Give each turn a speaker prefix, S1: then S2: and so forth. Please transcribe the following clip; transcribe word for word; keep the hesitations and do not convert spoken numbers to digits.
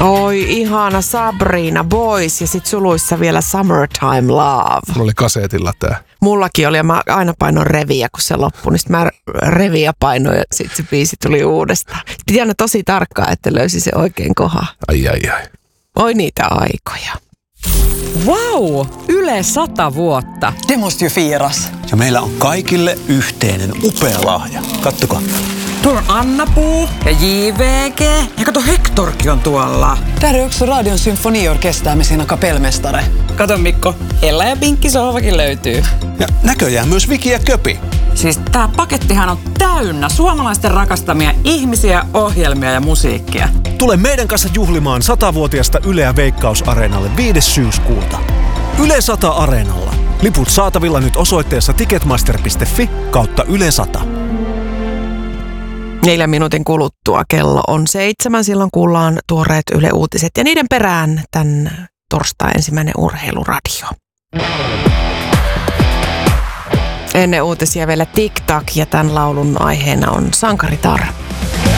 S1: Oi, ihana Sabrina Boys ja sit suluissa vielä Summertime Love.
S2: Mulla oli kasetilla tää.
S1: Mullakin oli ja mä aina painoin reviä, kun se loppui. Niin sit mä reviä painoin ja sit se biisi tuli uudestaan. Piti aina tosi tarkkaan, että löysi se oikein kohan.
S2: Ai ai ai.
S1: Oi niitä aikoja.
S3: Wow! Yle sata vuotta.
S4: Det måste ju firas.
S5: Ja meillä on kaikille yhteinen upea lahja. Kattokaa.
S4: Tuolla on Anna-Puu ja J V G. Ja kato, Hectorkin on tuolla. Där är också Radion symfoniorkester med sina kapellmästare. Kato Mikko, Ella ja Pinkki sohvakin löytyy.
S5: Ja näköjään myös Viki ja Köpi.
S4: Siis tää pakettihan on täynnä suomalaisten rakastamia ihmisiä, ohjelmia ja musiikkia.
S6: Tule meidän kanssa juhlimaan satavuotiasta Yleä Veikkaus-areenalle viides syyskuuta. Yle sata Areenalla. Liput saatavilla nyt osoitteessa ticketmaster piste fi kautta Yle sata.
S1: Neljän minuutin kuluttua kello on seitsemän, silloin kuullaan tuoreet Yle Uutiset ja niiden perään tämän torstai ensimmäinen urheiluradio. Ennen uutisia vielä TikTok ja tämän laulun aiheena on Sankaritar.